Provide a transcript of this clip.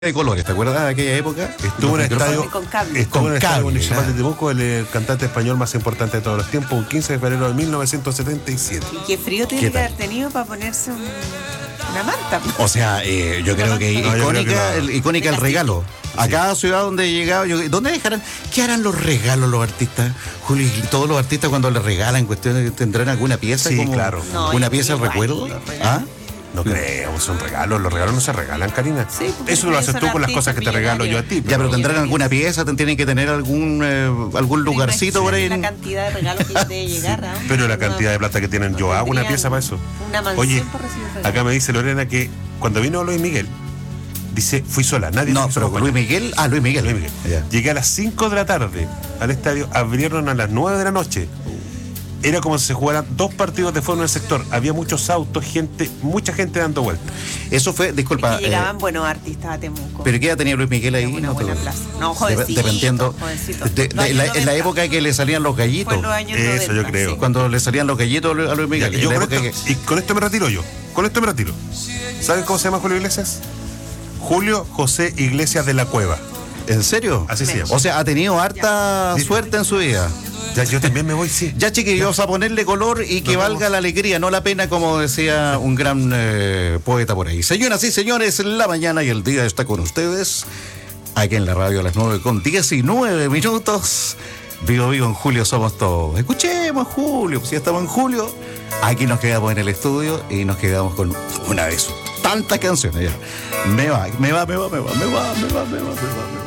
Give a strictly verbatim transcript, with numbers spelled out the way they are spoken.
de colores, ¿te acuerdas de aquella época? Estuvo en el estadio, con cable. estuvo en el Con estadio cable, Municipal claro. de Temuco, el, eh, cantante español más importante de todos los tiempos, un quince de febrero de mil novecientos setenta y siete. Y qué frío tiene ¿Qué que tal? haber tenido para ponerse un- una manta. O sea, eh, yo creo que No, yo creo que icónica, no. el, icónica el regalo. A cada ciudad donde llegaba, yo, ¿dónde dejarán? ¿Qué harán los regalos los artistas? Julio, y todos los artistas cuando les regalan cuestiones, ¿tendrán alguna pieza? Sí, como claro. No, una yo pieza de igual, recuerdo. los regalos. ¿Ah? No creo, son regalos, los regalos no se regalan, Karina. Sí, porque eso lo haces son tú con las artistas cosas que te regalo yo a ti. Ya, pero tendrán alguna pieza, tienen que tener algún eh, algún lugarcito por ahí. La en- cantidad de regalos que les debe llegar. ¿Ah? Pero la No, cantidad de plata que tienen, yo no hago una tendrían pieza para eso. Una mansión Oye, por recibir regalos. acá me dice Lorena que cuando vino Luis Miguel, dice, fui sola, nadie No, me quiso pero acompañar. Luis Miguel. Ah, Luis Miguel. Luis Miguel. Ya. Llegué a las cinco de la tarde al estadio, abrieron a las nueve de la noche. Era como si se jugaran dos partidos de fútbol en el sector. Había muchos autos, gente, mucha gente dando vueltas. Eso fue, Es disculpa. que llegaban eh, buenos artistas a Temuco. ¿Pero qué edad tenía Luis Miguel ahí? Era una No te buena lo- plaza. No, Dep- jovencito, Dependiendo. jovencito. de- de- Los en, la, años en la noventa. época que le salían los gallitos. Fue en los años Eso yo noventa, creo. sí. Cuando le salían los gallitos a Luis Miguel. Ya, en yo la con época esto, que- y con esto me retiro yo. Con esto me retiro. ¿Saben cómo se llama Julio Iglesias? Julio José Iglesias de la Cueva. ¿En serio? Así se llama. O sea, ha tenido harta Ya. suerte en su vida. Ya, yo también me voy, sí. Ya, chiquillos, a ponerle color y que Nos valga vamos. la alegría, no la pena, como decía un gran eh, poeta por ahí. Señoras y señores, la mañana y el día está con ustedes. Aquí en la radio a las nueve con diecinueve minutos. Vivo, vivo en Julio somos todos. Escuchemos Julio, si estamos en Julio. Aquí nos quedamos en el estudio y nos quedamos con una de sus tantas canciones. Ya. Me va, me va, me va, me va, me va, me va, me va, me va. Me va.